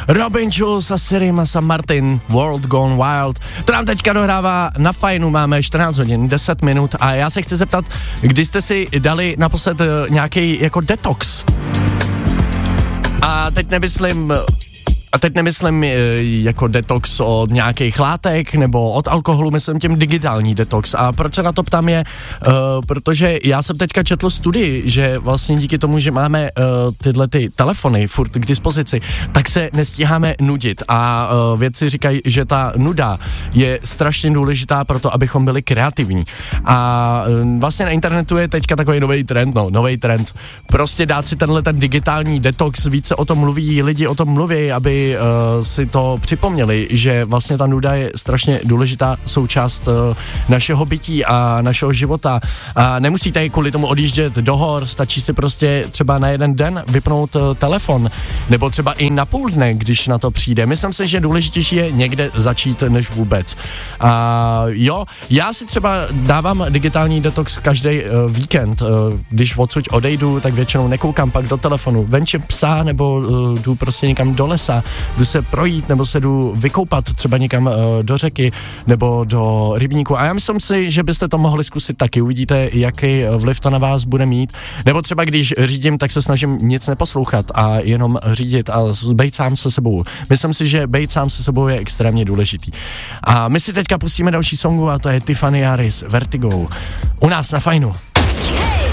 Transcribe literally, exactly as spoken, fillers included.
Robin Schulz a Sirima San Martin, World Gone Wild. To nám teďka dohrává na Fajnu, máme čtrnáct hodin, deset minut a já se chci zeptat, kdy jste si dali naposled nějaký jako detox? A teď nemyslím... A teď nemyslím jako detox od nějakých látek nebo od alkoholu, myslím tím digitální detox. A proč se na to ptám je, uh, protože já jsem teďka četl studii, že vlastně díky tomu, že máme uh, tyhle ty telefony furt k dispozici, tak se nestíháme nudit. A uh, vědci říkají, že ta nuda je strašně důležitá pro to, abychom byli kreativní. A uh, vlastně na internetu je teďka takový nový trend, no, nový trend. Prostě dát si tenhle ten digitální detox, více o tom mluví, lidi o tom mluví, aby Uh, si to připomněli, že vlastně ta nuda je strašně důležitá součást uh, našeho bytí a našeho života. A nemusíte kvůli tomu odjíždět do hor, stačí si prostě třeba na jeden den vypnout uh, telefon, nebo třeba i na půl dne, když na to přijde. Myslím si, že důležitější je někde začít než vůbec. A jo, já si třeba dávám digitální detox každý uh, víkend. Uh, když odsud odejdu, tak většinou nekoukám pak do telefonu. Venčím psa nebo uh, jdu prostě někam do lesa, jdu se projít, nebo se jdu vykoupat třeba někam uh, do řeky, nebo do rybníku. A já myslím si, že byste to mohli zkusit taky. Uvidíte, jaký vliv to na vás bude mít. Nebo třeba když řídím, tak se snažím nic neposlouchat a jenom řídit a bejt sám se sebou. Myslím si, že bejt sám se sebou je extrémně důležitý. A my si teďka pustíme další songu a to je Tiffany Harris, Vertigo. U nás na Fajnu.